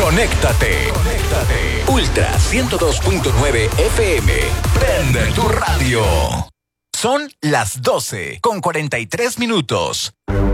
Conéctate. Ultra 102.9 FM. Prende tu radio. Son las 12:43.